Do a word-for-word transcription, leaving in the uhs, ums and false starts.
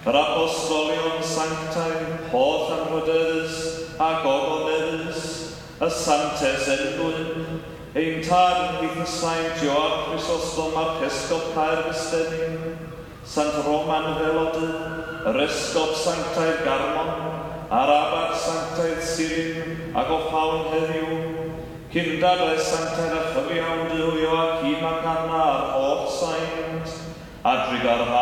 Yr apostolion sanctaidd, holl anrhydeddus ac ogoneddus, y Santes Englyn, ein tad yn fydd y Saint Joach Chrysostom a'r Esgob Caer Festynyn, Sant Roman Felody, yr Esgob Sanctaidd Garmon, a'r Abad Sanctaidd Sirin ac o Ffawn heddiw, Cundadau Sanctaidd a chyfiawn dywio ac i Magana a'r holl Saint, adrig ar